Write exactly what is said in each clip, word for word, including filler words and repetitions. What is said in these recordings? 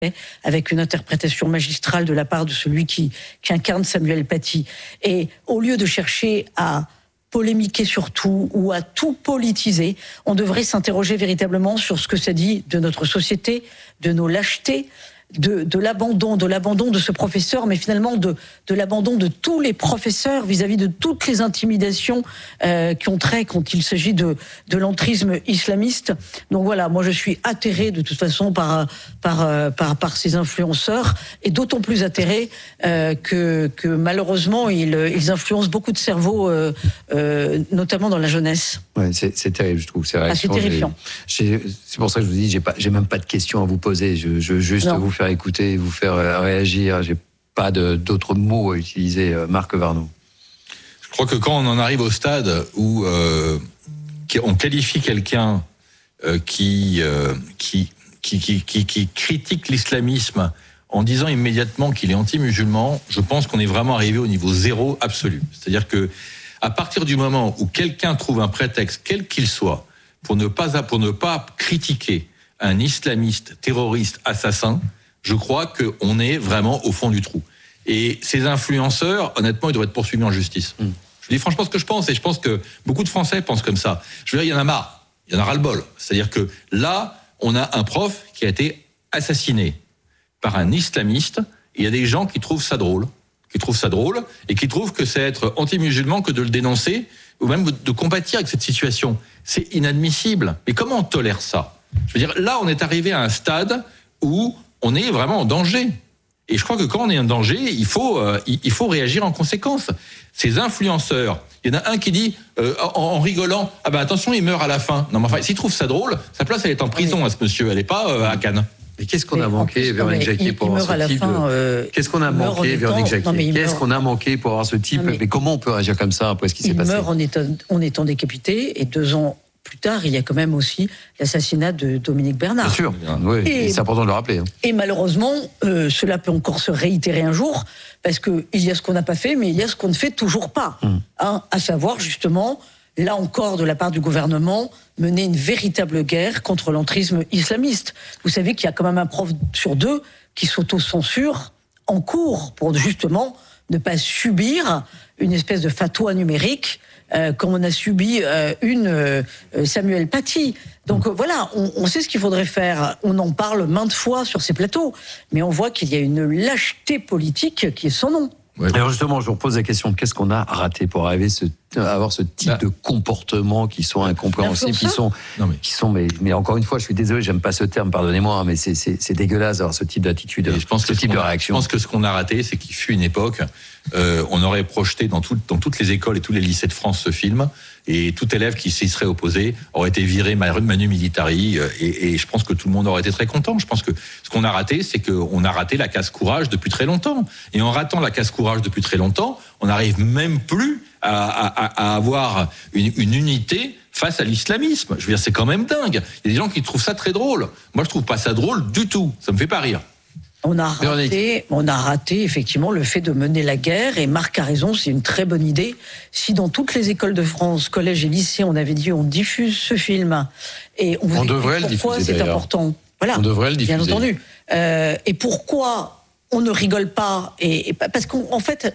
avec une interprétation magistrale de la part de celui qui, qui incarne Samuel Paty. Et au lieu de chercher à polémiquer sur tout ou à tout politiser, on devrait s'interroger véritablement sur ce que ça dit de notre société, de nos lâchetés, de, de l'abandon, de l'abandon de ce professeur, mais finalement de, de l'abandon de tous les professeurs vis-à-vis de toutes les intimidations euh, qui ont trait quand il s'agit de, de l'entrisme islamiste. Donc voilà, moi je suis atterré de toute façon par, par, par, par ces influenceurs, et d'autant plus atterré euh, que, que malheureusement ils, ils influencent beaucoup de cerveaux, euh, euh, notamment dans la jeunesse. Ouais, c'est, c'est terrible, je trouve. C'est, ah, c'est terrifiant. J'ai, j'ai, c'est pour ça que je vous dis, j'ai pas, j'ai même pas de questions à vous poser. Je, je veux juste non. vous faire écouter, vous faire réagir. J'ai pas de, d'autres mots à utiliser, Marc Varnaud. Je crois que quand on en arrive au stade où euh, on qualifie quelqu'un euh, qui, euh, qui, qui, qui, qui, qui critique l'islamisme en disant immédiatement qu'il est anti-musulman, je pense qu'on est vraiment arrivé au niveau zéro absolu. C'est-à-dire que à partir du moment où quelqu'un trouve un prétexte, quel qu'il soit, pour ne pas, pour ne pas critiquer un islamiste, terroriste, assassin, je crois qu'on est vraiment au fond du trou. Et ces influenceurs, honnêtement, ils doivent être poursuivis en justice. Mmh. Je dis franchement ce que je pense, et je pense que beaucoup de Français pensent comme ça. Je veux dire, il y en a marre, il y en a ras-le-bol. C'est-à-dire que là, on a un prof qui a été assassiné par un islamiste, et il y a des gens qui trouvent ça drôle. qui trouvent ça drôle, et qui trouvent que c'est être anti-musulman que de le dénoncer, ou même de compatir avec cette situation. C'est inadmissible. Mais comment on tolère ça ? Je veux dire, là, on est arrivé à un stade où on est vraiment en danger. Et je crois que quand on est en danger, il faut, euh, il faut réagir en conséquence. Ces influenceurs, il y en a un qui dit, euh, en, en rigolant, ah ben attention, il meurt à la fin. Non, mais enfin, s'il trouve ça drôle, sa place, elle est en prison, oui. à ce monsieur, elle n'est pas euh, à Cannes. Mais qu'est-ce qu'on mais a manqué, plus, Véronique Jacquier, pour avoir ce type fin, de... Euh, qu'est-ce qu'on a manqué, Véronique Jacquier Qu'est-ce qu'on a manqué pour avoir ce type... Mais, mais comment on peut réagir comme ça après ce qui s'est passé ? Il meurt en étant, en étant décapité, et deux ans plus tard, il y a quand même aussi l'assassinat de Dominique Bernard. Bien sûr, oui, et, et c'est important de le rappeler. Hein. Et malheureusement, euh, cela peut encore se réitérer un jour, parce qu'il y a ce qu'on n'a pas fait, mais il y a ce qu'on ne fait toujours pas. Hum. Hein, à savoir, justement... là encore, de la part du gouvernement, mener une véritable guerre contre l'entrisme islamiste. Vous savez qu'il y a quand même un prof sur deux qui s'auto-censure en cours pour justement ne pas subir une espèce de fatwa numérique euh, comme on a subi euh, une euh, Samuel Paty. Donc euh, voilà, on, on sait ce qu'il faudrait faire. On en parle maintes fois sur ces plateaux, mais on voit qu'il y a une lâcheté politique qui est sans nom. Ouais. Alors justement, je vous repose la question, qu'est-ce qu'on a raté pour arriver ce, à avoir ce type bah, de comportements qui sont incompréhensibles, qui sont, non mais, qui sont mais, mais encore une fois, je suis désolé, j'aime pas ce terme, pardonnez-moi, mais c'est, c'est, c'est dégueulasse d'avoir ce type d'attitude, je pense ce que type ce de réaction. Je pense que ce qu'on a raté, c'est qu'il fut une époque, euh, on aurait projeté dans, tout, dans toutes les écoles et tous les lycées de France ce film, et tout élève qui s'y serait opposé aurait été viré manu militari, et, et je pense que tout le monde aurait été très content. Je pense que ce qu'on a raté, c'est qu'on a raté la casse-courage depuis très longtemps. Et en ratant la casse-courage depuis très longtemps, on n'arrive même plus à, à, à avoir une, une unité face à l'islamisme. Je veux dire, c'est quand même dingue. Il y a des gens qui trouvent ça très drôle. Moi, je trouve pas ça drôle du tout. Ça me fait pas rire. On a raté, on a raté effectivement le fait de mener la guerre, et Marc a raison, c'est une très bonne idée. Si dans toutes les écoles de France, collèges et lycées, on avait dit on diffuse ce film, et on, on devrait le pourquoi diffuser, c'est d'ailleurs. important. Voilà, on devrait le diffuser. Bien entendu. Euh, et pourquoi on ne rigole pas, et, et parce qu'en fait,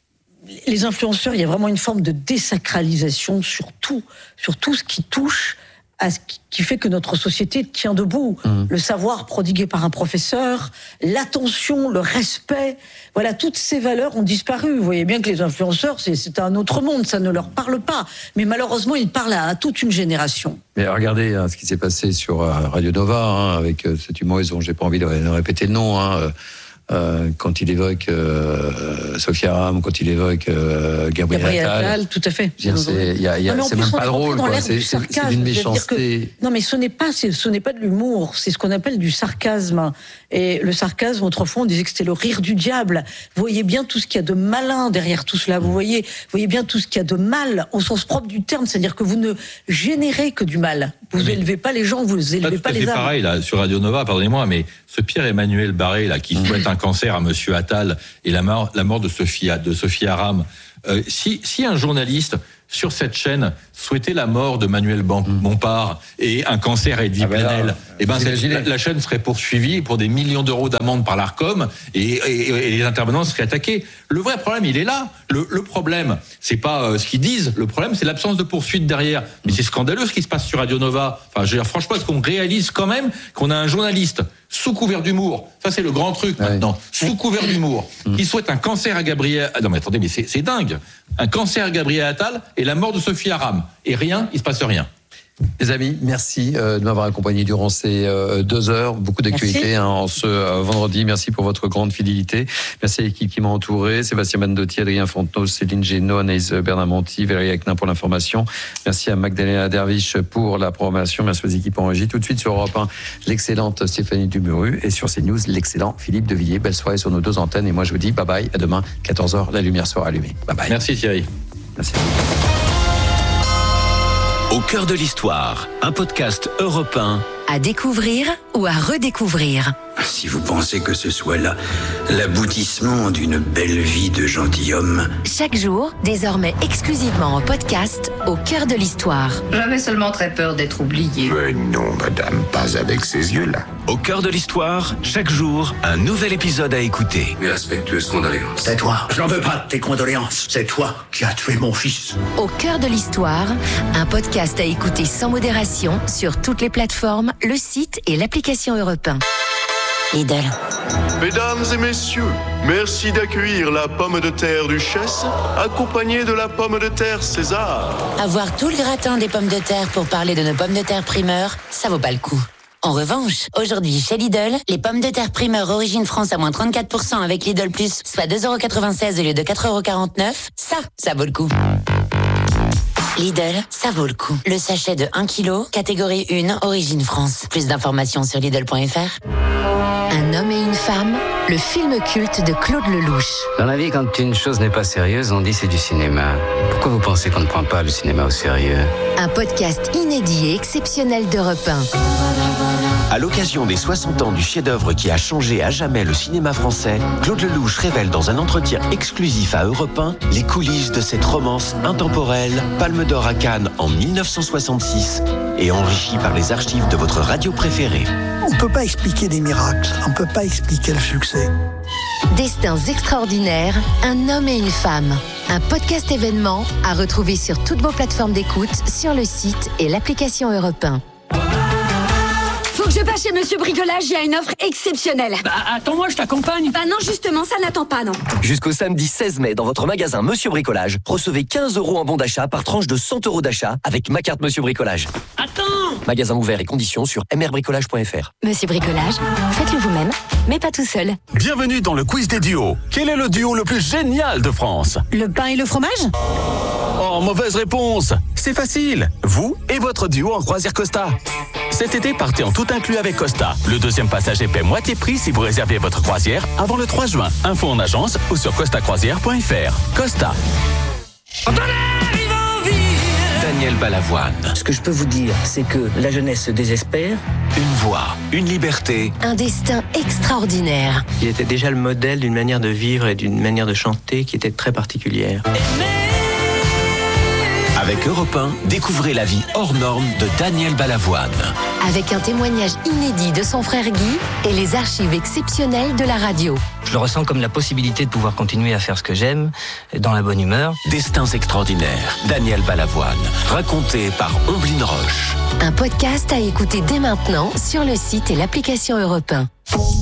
les influenceurs, il y a vraiment une forme de désacralisation sur tout, sur tout ce qui touche à ce qui fait que notre société tient debout. Mmh. Le savoir prodigué par un professeur, l'attention, le respect, voilà, toutes ces valeurs ont disparu. Vous voyez bien que les influenceurs, c'est, c'est un autre monde, ça ne leur parle pas. Mais malheureusement, ils parlent à, à toute une génération. Mais regardez hein, ce qui s'est passé sur euh, Radio Nova, hein, avec euh, cet humoriste dont j'ai pas envie de, de répéter le nom, hein, euh, Euh, quand il évoque euh, Sophia Aram, quand il évoque euh, Gabriel, Gabriel Attal, Attal, tout à fait. C'est, c'est, y a, y a, non, c'est même pas drôle, quoi. C'est, c'est, c'est d'une méchanceté. Que, non, mais ce n'est pas, c'est, ce n'est pas de l'humour. C'est ce qu'on appelle du sarcasme. Et le sarcasme, autrefois, on disait que c'était le rire du diable. Vous voyez bien tout ce qu'il y a de malin derrière tout cela. Vous voyez, vous voyez bien tout ce qu'il y a de mal au sens propre du terme. C'est-à-dire que vous ne générez que du mal. Vous mais élevez pas les gens, vous élevez pas les âmes. C'est pareil là sur Radio Nova. Pardonnez-moi, mais ce Pierre-Emmanuel Barré là qui souhaite un cancer à Monsieur Attal et la mort, la mort de Sophia, de Sophia Aram. Euh, si, si un journaliste sur cette chaîne souhaitaient la mort de Manuel Bompard et un cancer à Edwy Plenel, ah ben eh ben cette, la, la chaîne serait poursuivie pour des millions d'euros d'amende par l'Arcom et, et, et les intervenants seraient attaqués. Le vrai problème, il est là. Le, le problème, c'est pas euh, ce qu'ils disent. Le problème, c'est l'absence de poursuite derrière. Mais c'est scandaleux ce qui se passe sur Radio Nova. Enfin, je veux dire, franchement, est-ce qu'on réalise quand même qu'on a un journaliste sous couvert d'humour, ça c'est le grand truc ouais. maintenant, sous couvert d'humour, mmh. qui souhaite un cancer à Gabriel... Non mais attendez, mais c'est, c'est dingue. Un cancer à Gabriel Attal et la mort de Sophie Aram. Et rien, il se passe rien. Les amis, merci euh, de m'avoir accompagné durant ces euh, deux heures. Beaucoup d'actualités hein, en ce euh, vendredi. Merci pour votre grande fidélité. Merci à l'équipe qui m'a entouré. Sébastien Mandotti, Adrien Fontenot, Céline Génaud, Anaïs Bernamonti, Valérie Acnin pour l'information. Merci à Magdalena Derviche pour la programmation. Merci aux équipes en régie. Tout de suite sur Europe un, l'excellente Stéphanie Dumuru et sur CNews, l'excellent Philippe Devilliers. Belle soirée sur nos deux antennes. Et moi, je vous dis bye bye. À demain, quatorze heures. La lumière sera allumée. Bye bye. Merci Thierry. Merci. Au cœur de l'histoire, un podcast Europe un. À découvrir ou à redécouvrir. Si vous pensez que ce soit là l'aboutissement d'une belle vie de gentilhomme. Chaque jour, désormais exclusivement en podcast, au cœur de l'histoire. J'avais seulement très peur d'être oublié. Mais non, madame, pas avec ces yeux-là. Au cœur de l'histoire, chaque jour, un nouvel épisode à écouter. Mes respectueuses condoléances. C'est toi, je n'en veux pas de tes condoléances. C'est toi qui as tué mon fils. Au cœur de l'histoire, un podcast à écouter sans modération sur toutes les plateformes, le site et l'application Europe un. Lidl. Mesdames et messieurs, merci d'accueillir la pomme de terre Duchesse, accompagnée de la pomme de terre César. Avoir tout le gratin des pommes de terre pour parler de nos pommes de terre primeur, ça vaut pas le coup. En revanche, aujourd'hui chez Lidl, les pommes de terre primeur origine France à moins trente-quatre pour cent avec Lidl Plus, soit deux euros quatre-vingt-seize au lieu de quatre euros quarante-neuf, ça, ça vaut le coup. Lidl, ça vaut le coup. Le sachet de un kilo, catégorie un, origine France. Plus d'informations sur Lidl point F R. Un homme et une femme, le film culte de Claude Lelouch. Dans la vie, quand une chose n'est pas sérieuse, on dit c'est du cinéma. Pourquoi vous pensez qu'on ne prend pas le cinéma au sérieux ? Un podcast inédit et exceptionnel d'Europe un. À l'occasion des soixante ans du chef-d'œuvre qui a changé à jamais le cinéma français, Claude Lelouch révèle dans un entretien exclusif à Europe un les coulisses de cette romance intemporelle, Palme d'Or à Cannes en dix-neuf cent soixante-six et enrichie par les archives de votre radio préférée. On ne peut pas expliquer des miracles, on ne peut pas expliquer le succès. Destins extraordinaires, un homme et une femme. Un podcast événement à retrouver sur toutes vos plateformes d'écoute, sur le site et l'application Europe un. Faut que je passe chez Monsieur Bricolage, il y a une offre exceptionnelle. Bah attends-moi, je t'accompagne. Bah non, justement, ça n'attend pas, non. Jusqu'au samedi seize mai, dans votre magasin Monsieur Bricolage, recevez quinze euros en bon d'achat par tranche de cent euros d'achat avec ma carte Monsieur Bricolage. Attends! Magasin ouvert et conditions sur m r bricolage point f r. Monsieur Bricolage, faites-le vous-même, mais pas tout seul. Bienvenue dans le quiz des duos. Quel est le duo le plus génial de France? Le pain et le fromage? Oh, mauvaise réponse. C'est facile. Vous et votre duo en croisière Costa. Cet été, partez en tout inclus avec Costa. Le deuxième passager paie moitié prix si vous réservez votre croisière avant le trois juin. Info en agence ou sur costa croisière point f r. Costa. Daniel Balavoine. Ce que je peux vous dire, c'est que la jeunesse se désespère. Une voix, une liberté. Un destin extraordinaire. Il était déjà le modèle d'une manière de vivre et d'une manière de chanter qui était très particulière. Avec Europe un, découvrez la vie hors norme de Daniel Balavoine. Avec un témoignage inédit de son frère Guy et les archives exceptionnelles de la radio. Je le ressens comme la possibilité de pouvoir continuer à faire ce que j'aime, dans la bonne humeur. Destins extraordinaires, Daniel Balavoine, raconté par Omblin Roche. Un podcast à écouter dès maintenant sur le site et l'application Europe un.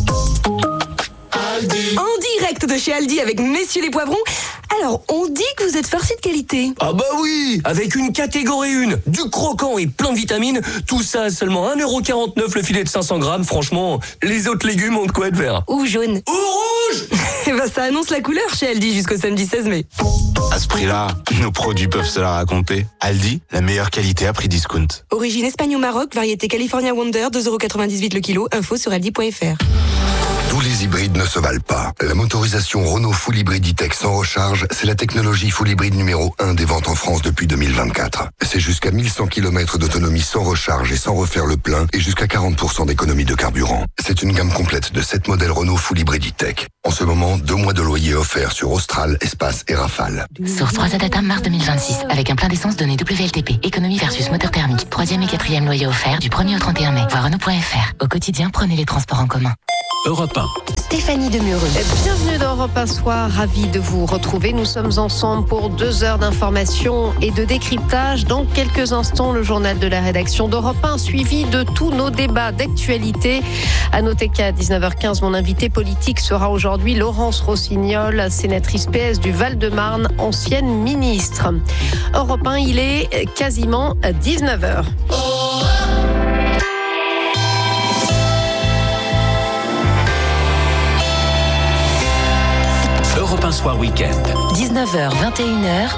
En direct de chez Aldi avec Messieurs les Poivrons. Alors, on dit que vous êtes farcis de qualité. Ah bah oui, avec une catégorie un, du croquant et plein de vitamines, tout ça à seulement un euro quarante-neuf le filet de cinq cents grammes. Franchement, les autres légumes ont de quoi être verts. Ou jaune. Ou rouge. Eh ben, ça annonce la couleur chez Aldi jusqu'au samedi seize mai. À ce prix-là, nos produits peuvent se la raconter. Aldi, la meilleure qualité à prix discount. Origine Espagne au Maroc, variété California Wonder, deux euros quatre-vingt-dix-huit le kilo. Info sur aldi point f r. Tous les les hybrides ne se valent pas. La motorisation Renault Full Hybrid E-Tech sans recharge, c'est la technologie Full Hybrid numéro un des ventes en France depuis deux mille vingt-quatre. C'est jusqu'à mille cent kilomètres d'autonomie sans recharge et sans refaire le plein et jusqu'à quarante pour cent d'économie de carburant. C'est une gamme complète de sept modèles Renault Full Hybrid E-Tech. En ce moment, deux mois de loyer offerts sur Austral, Espace et Rafale. Source trois A Data, mars deux mille vingt-six. Avec un plein d'essence donné W L T P. Économie versus moteur thermique. Troisième et quatrième loyer offert du premier au trente et un mai. Voir Renault point F R. Au quotidien, prenez les transports en commun. Europe un. Stéphanie Demureux. Bienvenue dans Europe un Soir, ravi de vous retrouver. Nous sommes ensemble pour deux heures d'information et de décryptage. Dans quelques instants, le journal de la rédaction d'Europe un, suivi de tous nos débats d'actualité. À noter qu'à dix-neuf heures quinze, mon invité politique sera aujourd'hui Laurence Rossignol, sénatrice P S du Val-de-Marne, ancienne ministre. Europe un, il est quasiment dix-neuf heures. Europe un Soir Week-end. dix-neuf heures, vingt et une heures.